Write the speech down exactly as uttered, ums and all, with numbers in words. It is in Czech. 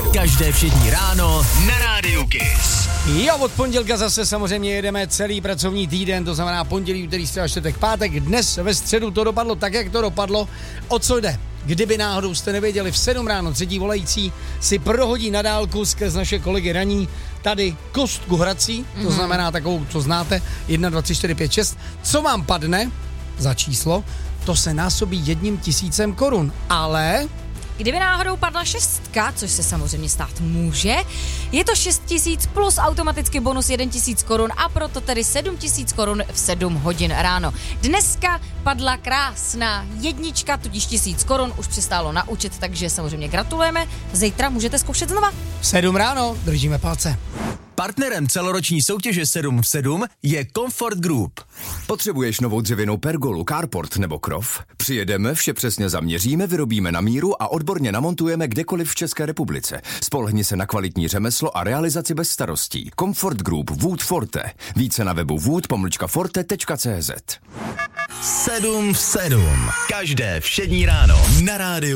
Každé všední ráno na Rádiu Kiss. Jo, od pondělka zase samozřejmě jedeme celý pracovní týden, to znamená pondělí, úterý, středa, čtvrtek, pátek. Dnes ve středu to dopadlo tak, jak to dopadlo. O co jde? Kdyby náhodou jste nevěděli, v sedm ráno třetí volající si prohodí na dálku skrz naše kolegy raní tady kostku hrací, mm-hmm. to znamená takovou, co znáte, jedna, dva, tři, čtyři, pět, šest. Co vám padne za číslo, to se násobí jedním tisícem korun, ale... Kdyby náhodou padla šestka, což se samozřejmě stát může, je to šest tisíc plus automaticky bonus jeden tisíc korun a proto tedy sedm tisíc korun v sedm hodin ráno. Dneska padla krásná jednička, tudíž tisíc korun, už přistálo na účet, takže samozřejmě gratulujeme. Zítra můžete zkoušet znova. sedm ráno, držíme palce. Partnerem celoroční soutěže sedm v sedm je Comfort Group. Potřebuješ novou dřevěnou pergolu, carport nebo krov? Přijedeme, vše přesně zaměříme, vyrobíme na míru a odborně namontujeme kdekoliv v České republice. Spolehni se na kvalitní řemeslo a realizaci bez starostí. Comfort Group Wood Forte. Více na webu wood pomlčka forte tečka cé zet. sedm v sedm. Každé všední ráno na Rádiu